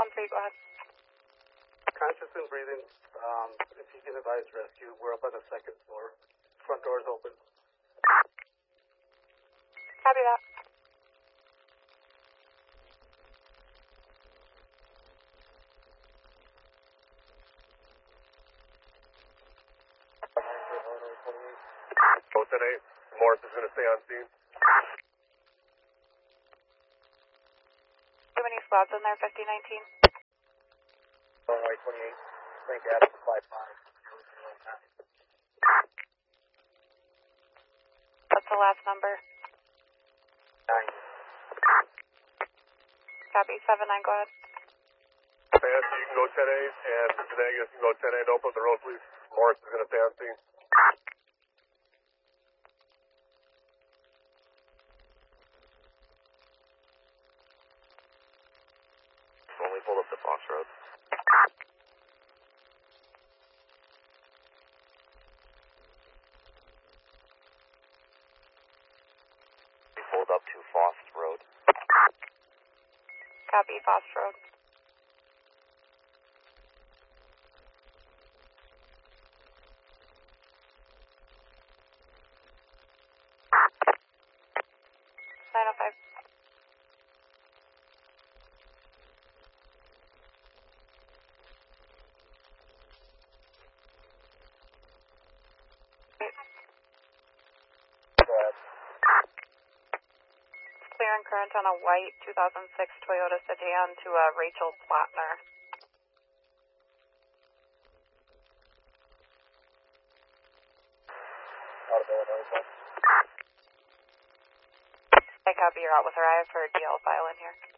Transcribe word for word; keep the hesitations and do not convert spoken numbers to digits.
one three, go ahead. Conscious and breathing. Um, if you can advise rescue, we're up on the second floor. Front door is open. Copy that. Go ten eight. Morris is going to stay on scene. Too many squads in there, fifty nineteen. Runway twenty-eight. Thank you, Adam. five five. What's the last number? nine. Copy, seven nine, go ahead. Fancy, you can go ten eight, and Venegas, you can go ten eight. Open the road, please. Morris is going to stay on scene. Only pulled up to Fox Road. We pulled up to Foss Road. Copy, Foss Road. nine oh five. Clear and current on a white two thousand six Toyota sedan to uh, Rachel Plattner. I copy, you're out with her. I have her D L file in here.